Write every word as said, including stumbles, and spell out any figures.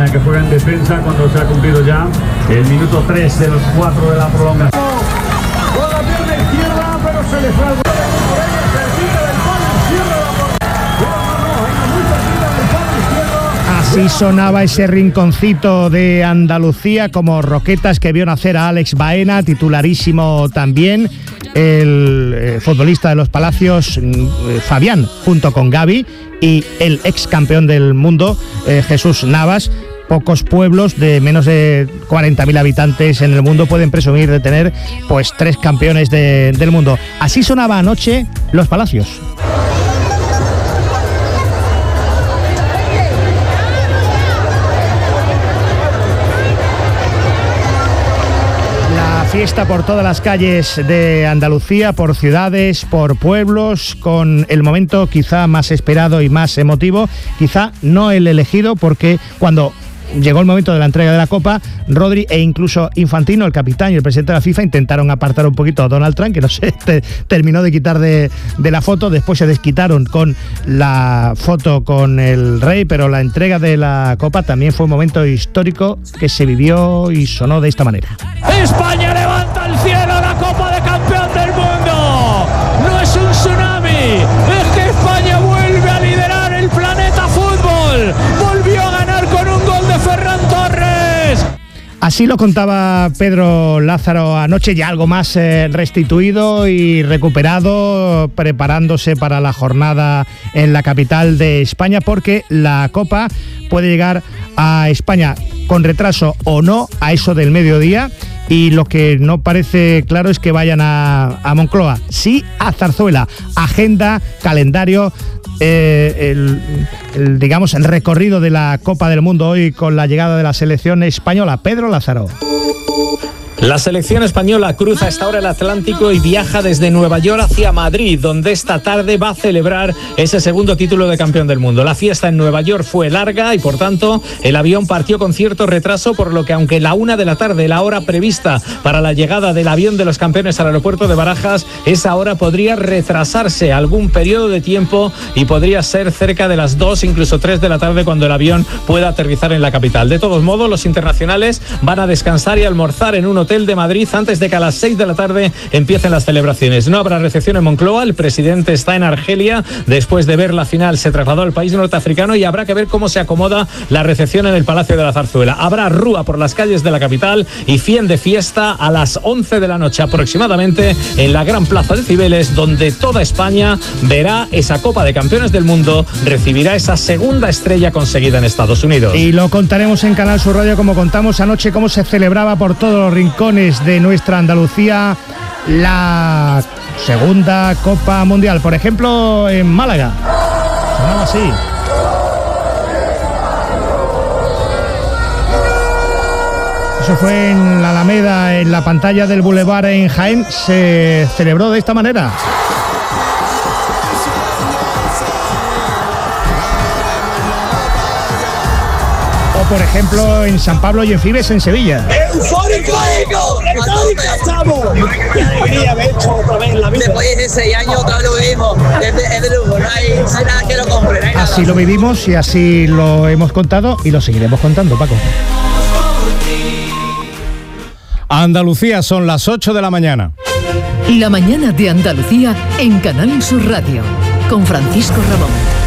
España, que juega en defensa cuando se ha cumplido ya el minuto tres de los cuatro de la prolongación. Con la pierna izquierda, pero se le fue al gol. Así sonaba ese rinconcito de Andalucía, como roquetas que vio nacer a Alex Baena, titularísimo también, el eh, futbolista de los Palacios, eh, Fabián, junto con Gavi, y el ex campeón del mundo, eh, Jesús Navas. Pocos pueblos de menos de cuarenta mil habitantes en el mundo pueden presumir de tener pues tres campeones de, del mundo. Así sonaba anoche los Palacios. Fiesta por todas las calles de Andalucía, por ciudades, por pueblos, con el momento quizá más esperado y más emotivo, quizá no el elegido, porque cuando llegó el momento de la entrega de la Copa, Rodri e incluso Infantino, el capitán y el presidente de la FIFA, intentaron apartar un poquito a Donald Trump, que no se te, terminó de quitar de, de la foto. Después se desquitaron con la foto con el rey, pero la entrega de la Copa también fue un momento histórico que se vivió y sonó de esta manera. España levanta al cielo la Copa de Campeón del Mundo. No es un tsunami, es que España vuelve a liderar el planeta fútbol. Volvió a ganar con un gol de Ferran Torres. Así lo contaba Pedro Lázaro anoche, ya algo más eh, restituido y recuperado, preparándose para la jornada en la capital de España, porque la Copa puede llegar a España con retraso o no a eso del mediodía, y lo que no parece claro es que vayan a, a Moncloa, sí a Zarzuela. Agenda, calendario, eh, el, el, digamos, el recorrido de la Copa del Mundo hoy con la llegada de la selección española. Pedro Lázaro. La selección española cruza a esta hora el Atlántico y viaja desde Nueva York hacia Madrid, donde esta tarde va a celebrar ese segundo título de campeón del mundo. La fiesta en Nueva York fue larga y, por tanto, el avión partió con cierto retraso, por lo que, aunque la una de la tarde, la hora prevista para la llegada del avión de los campeones al aeropuerto de Barajas, esa hora podría retrasarse algún periodo de tiempo y podría ser cerca de las dos, incluso tres de la tarde, cuando el avión pueda aterrizar en la capital. De todos modos, los internacionales van a descansar y almorzar en un hotel de Madrid antes de que a las seis de la tarde empiecen las celebraciones. No habrá recepción en Moncloa, el presidente está en Argelia, después de ver la final se trasladó al país norteafricano, y habrá que ver cómo se acomoda la recepción en el Palacio de la Zarzuela. Habrá rúa por las calles de la capital y fin de fiesta a las once de la noche aproximadamente en la Gran Plaza de Cibeles, donde toda España verá esa Copa de Campeones del Mundo, recibirá esa segunda estrella conseguida en Estados Unidos. Y lo contaremos en Canal Sur Radio, como contamos anoche cómo se celebraba por todos los rincones de nuestra Andalucía la segunda Copa Mundial. Por ejemplo, en Málaga sonaba así. Eso fue en la Alameda, en la pantalla del Boulevard en Jaén. Se celebró de esta manera. Por ejemplo, en San Pablo y en Fibes, en Sevilla. ¡Eufórico! ¡Estamos! ¡Qué alegría haber hecho otra vez en la vida! Después de seis años otra vez lo vivimos. Es de, es de lujo, no hay, no hay nada que lo compre. No así lo vivimos y así lo hemos contado y lo seguiremos contando, Paco. Andalucía, son las ocho de la mañana. La mañana de Andalucía en Canal Sur Radio, con Francisco Ramón.